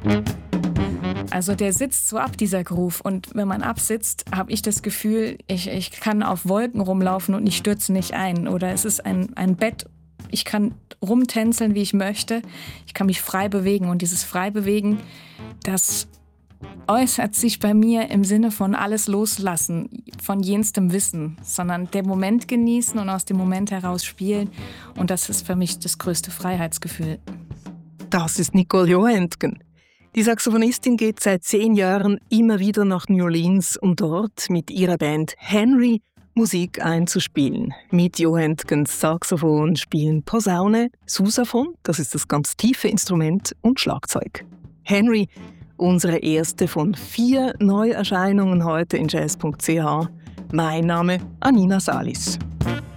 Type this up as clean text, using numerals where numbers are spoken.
Also der sitzt so ab, dieser Groove. Und wenn man absitzt, habe ich das Gefühl, ich kann auf Wolken rumlaufen und ich stürze nicht ein. Oder es ist ein Bett, ich kann rumtänzeln, wie ich möchte. Ich kann mich frei bewegen. Und dieses Freibewegen, das äußert sich bei mir im Sinne von alles loslassen, von jenstem Wissen, sondern den Moment genießen und aus dem Moment heraus spielen. Und das ist für mich das größte Freiheitsgefühl. Das ist Nicole Johentgen. Die Saxophonistin geht seit 10 Jahren immer wieder nach New Orleans, um dort mit ihrer Band Henry Musik einzuspielen. Mit Johentgens Saxophon spielen Posaune, Sousaphon, das ist das ganz tiefe Instrument, und Schlagzeug. Henry, unsere erste von 4 Neuerscheinungen heute in jazz.ch. Mein Name Anina Salis.